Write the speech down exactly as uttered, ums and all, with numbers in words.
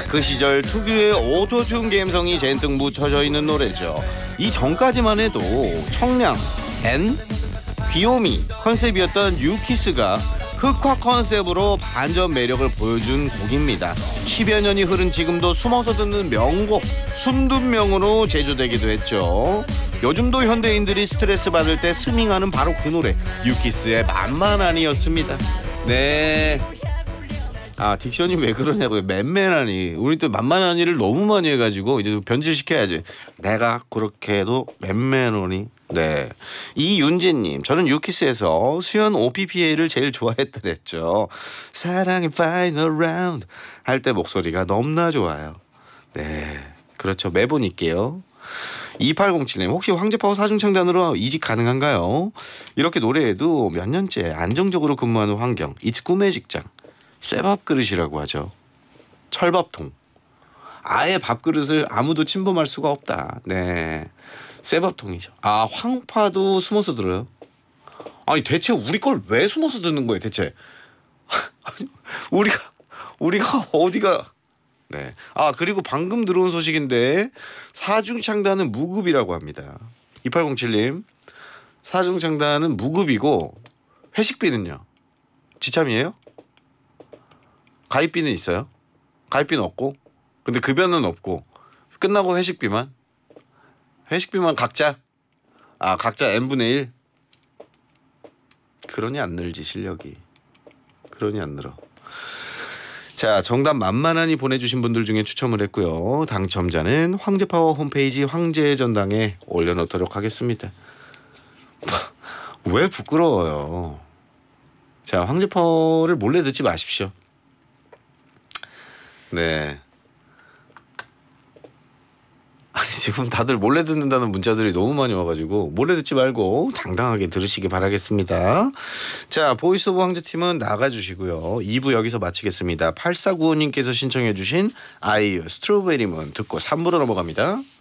그 시절 특유의 오토튠 감성이 잔뜩 묻혀져 있는 노래죠. 이 전까지만 해도 청량, 앤, 귀요미 컨셉이었던 뉴키스가 흑화 컨셉으로 반전 매력을 보여준 곡입니다. 십여 년이 흐른 지금도 숨어서 듣는 명곡 순둔명으로 제조되기도 했죠. 요즘도 현대인들이 스트레스 받을 때 스밍하는 바로 그 노래 뉴키스의 만만하니였습니다. 네. 아 딕션이 왜 그러냐고요. 맨맨하니. 우리 또 만만하니를 너무 많이 해가지고 이제 변질시켜야지. 내가 그렇게 해도 맨맨하니. 네. 이윤재님, 저는 뉴키스에서 수연 오피피에이를 제일 좋아했더랬죠. 사랑의 파이널 라운드 할 때 목소리가 너무나 좋아요. 네, 그렇죠. 매번 있게요. 이팔공칠님, 혹시 황제파워 사중창단으로 이직 가능한가요? 이렇게 노래해도 몇 년째 안정적으로 근무하는 환경, 이츠 꿈의 직장, 쇠밥그릇이라고 하죠. 철밥통. 아예 밥그릇을 아무도 침범할 수가 없다. 네, 쇠밥통이죠. 아, 황파도 숨어서 들어요? 아니 대체 우리 걸 왜 숨어서 듣는 거예요 대체? 우리가 우리가 어디가. 네. 아 그리고 방금 들어온 소식인데 사중창단은 무급이라고 합니다. 이팔공칠님, 사중창단은 무급이고 회식비는요? 지참이에요? 가입비는 있어요? 가입비는 없고, 근데 급여는 없고, 끝나고 회식비만? 회식비만 각자? 아 각자 n분의 일? 그러니 안 늘지 실력이. 그러니 안 늘어. 자, 정답 만만하니 보내주신 분들 중에 추첨을 했고요. 당첨자는 황제파워 홈페이지 황제의 전당에 올려놓도록 하겠습니다. 왜 부끄러워요? 자, 황제파워를 몰래 듣지 마십시오. 네. 아니 지금 다들 몰래 듣는다는 문자들이 너무 많이 와가지고 몰래 듣지 말고 당당하게 들으시기 바라겠습니다. 자, 보이스 오브 황제팀은 나가주시고요. 이 부 여기서 마치겠습니다. 팔사구오님께서 신청해 주신 아이유 스트로베리문 듣고 삼 부로 넘어갑니다.